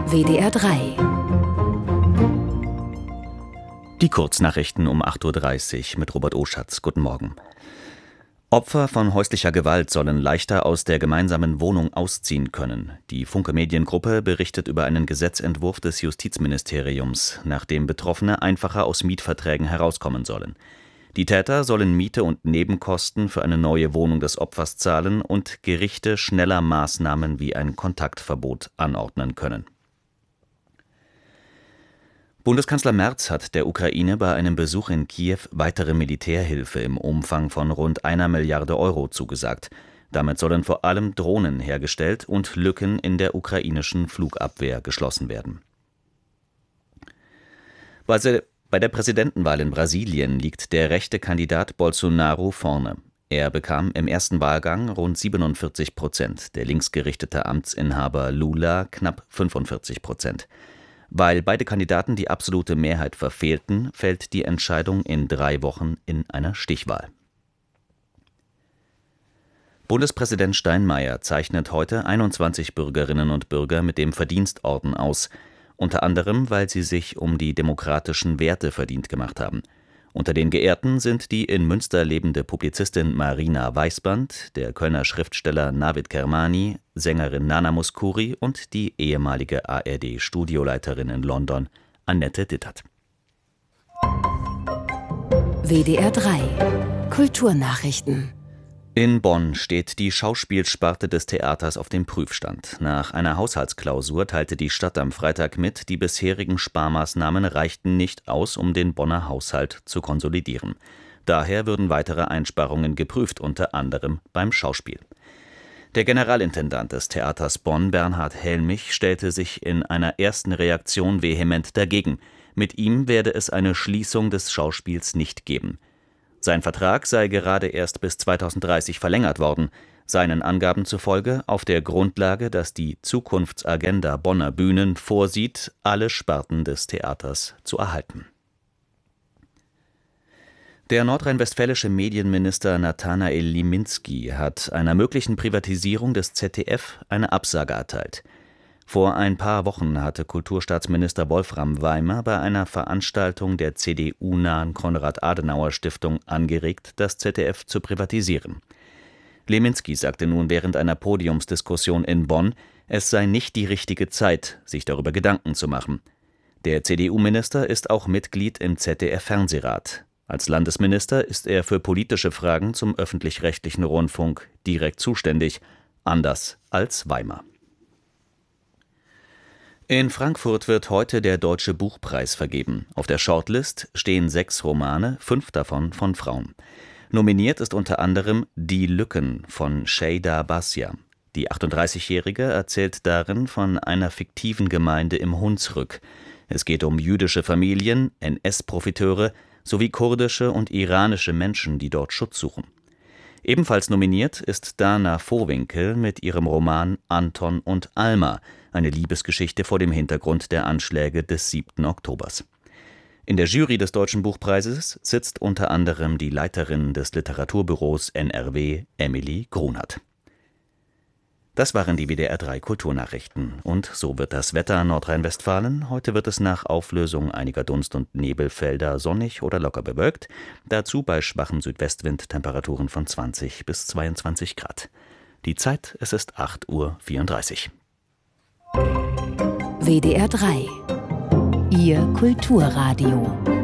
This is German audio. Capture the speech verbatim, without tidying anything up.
W D R drei. Die Kurznachrichten um acht Uhr dreißig mit Robert Oschatz. Guten Morgen. Opfer von häuslicher Gewalt sollen leichter aus der gemeinsamen Wohnung ausziehen können. Die Funke Mediengruppe berichtet über einen Gesetzentwurf des Justizministeriums, nach dem Betroffene einfacher aus Mietverträgen herauskommen sollen. Die Täter sollen Miete und Nebenkosten für eine neue Wohnung des Opfers zahlen und Gerichte schneller Maßnahmen wie ein Kontaktverbot anordnen können. Bundeskanzler Merz hat der Ukraine bei einem Besuch in Kiew weitere Militärhilfe im Umfang von rund einer Milliarde Euro zugesagt. Damit sollen vor allem Drohnen hergestellt und Lücken in der ukrainischen Flugabwehr geschlossen werden. Bei der Präsidentenwahl in Brasilien liegt der rechte Kandidat Bolsonaro vorne. Er bekam im ersten Wahlgang rund siebenundvierzig Prozent, der linksgerichtete Amtsinhaber Lula knapp fünfundvierzig Prozent. Weil beide Kandidaten die absolute Mehrheit verfehlten, fällt die Entscheidung in drei Wochen in einer Stichwahl. Bundespräsident Steinmeier zeichnet heute einundzwanzig Bürgerinnen und Bürger mit dem Verdienstorden aus, unter anderem, weil sie sich um die demokratischen Werte verdient gemacht haben. Unter den Geehrten sind die in Münster lebende Publizistin Marina Weißband, der Kölner Schriftsteller Navid Kermani, Sängerin Nana Mouskouri und die ehemalige A R D-Studioleiterin in London, Annette Dittert. W D R drei. Kulturnachrichten. In Bonn steht die Schauspielsparte des Theaters auf dem Prüfstand. Nach einer Haushaltsklausur teilte die Stadt am Freitag mit, die bisherigen Sparmaßnahmen reichten nicht aus, um den Bonner Haushalt zu konsolidieren. Daher würden weitere Einsparungen geprüft, unter anderem beim Schauspiel. Der Generalintendant des Theaters Bonn, Bernhard Helmich, stellte sich in einer ersten Reaktion vehement dagegen. Mit ihm werde es eine Schließung des Schauspiels nicht geben. Sein Vertrag sei gerade erst bis zweitausenddreißig verlängert worden, seinen Angaben zufolge auf der Grundlage, dass die Zukunftsagenda Bonner Bühnen vorsieht, alle Sparten des Theaters zu erhalten. Der nordrhein-westfälische Medienminister Nathanael Liminski hat einer möglichen Privatisierung des Z D F eine Absage erteilt. Vor ein paar Wochen hatte Kulturstaatsminister Wolfram Weimer bei einer Veranstaltung der C D U-nahen Konrad-Adenauer-Stiftung angeregt, das Z D F zu privatisieren. Liminski sagte nun während einer Podiumsdiskussion in Bonn, es sei nicht die richtige Zeit, sich darüber Gedanken zu machen. Der C D U-Minister ist auch Mitglied im Z D F-Fernsehrat. Als Landesminister ist er für politische Fragen zum öffentlich-rechtlichen Rundfunk direkt zuständig, anders als Weimer. In Frankfurt wird heute der Deutsche Buchpreis vergeben. Auf der Shortlist stehen sechs Romane, fünf davon von Frauen. Nominiert ist unter anderem Die Lücken von Şeyda Basya. Die achtunddreißigjährige erzählt darin von einer fiktiven Gemeinde im Hunsrück. Es geht um jüdische Familien, N S-Profiteure sowie kurdische und iranische Menschen, die dort Schutz suchen. Ebenfalls nominiert ist Dana Vohwinkel mit ihrem Roman Anton und Alma, eine Liebesgeschichte vor dem Hintergrund der Anschläge des siebten Oktobers. In der Jury des Deutschen Buchpreises sitzt unter anderem die Leiterin des Literaturbüros N R W, Emily Grunert. Das waren die W D R drei Kulturnachrichten. Und so wird das Wetter in Nordrhein-Westfalen. Heute wird es nach Auflösung einiger Dunst- und Nebelfelder sonnig oder locker bewölkt. Dazu bei schwachem Südwestwind Temperaturen von zwanzig bis zweiundzwanzig Grad. Die Zeit, es ist acht Uhr vierunddreißig. W D R drei. Ihr Kulturradio.